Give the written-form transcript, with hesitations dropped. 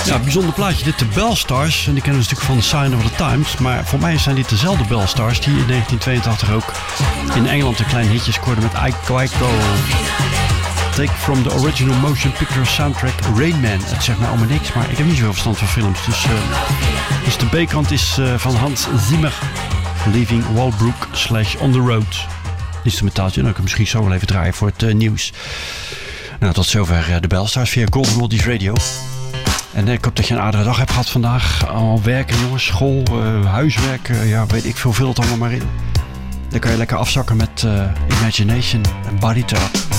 Ja, bijzonder plaatje. Dit de Bellstars. En die kennen we natuurlijk van The Sign of the Times. Maar voor mij zijn dit dezelfde Bellstars die in 1982 ook in Engeland een klein hitje scoorden met Iko Iko. Take from the original motion picture soundtrack Rain Man. Het zegt mij allemaal niks, maar ik heb niet zoveel verstand van films. Dus de B-kant is van Hans Zimmer. Leaving Walbrook / On The Road. Instrumentaaltje. Dan kan ik misschien zo wel even draaien voor het nieuws. Nou, tot zover de Bellstars via Golden Oldies Radio. En ik hoop dat je een aardige dag hebt gehad vandaag. Allemaal werken, jongens. School, huiswerk. Ja, weet ik veel, vul het allemaal maar in. Dan kan je lekker afzakken met Imagination en Body Talk.